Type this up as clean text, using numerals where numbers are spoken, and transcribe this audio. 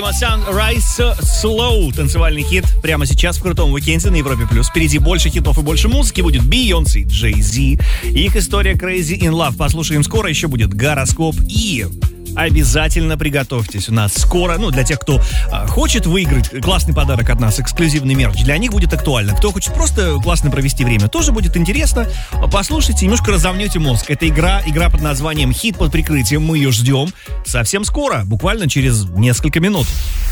Rise Slow, танцевальный хит прямо сейчас в крутом уикенде на Европе+. Впереди больше хитов и больше музыки. Будет Beyoncé, Jay-Z, их история Crazy in Love. Послушаем скоро, еще будет гороскоп и... Обязательно приготовьтесь. У нас скоро, для тех, кто хочет выиграть классный подарок от нас, эксклюзивный мерч, для них будет актуально. Кто хочет просто классно провести время, тоже будет интересно. Послушайте, немножко разомнете мозг. Это игра под названием «Хит под прикрытием». Мы ее ждем совсем скоро, буквально через несколько минут.